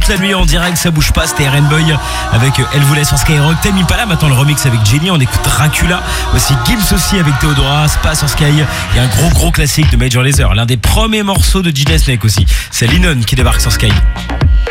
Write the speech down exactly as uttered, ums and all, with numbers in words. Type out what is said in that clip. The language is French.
toute la nuit en direct, ça bouge pas. C'était R N Boy avec Elle vous laisse sur Skyrock. Tame Impala, maintenant le remix avec Jenny. On écoute Dracula. Voici Gims aussi avec Theodora. Spa sur Sky. Et un gros gros classique de Major Lazer. L'un des premiers morceaux de D J Snake aussi. C'est Lennon qui débarque sur Sky.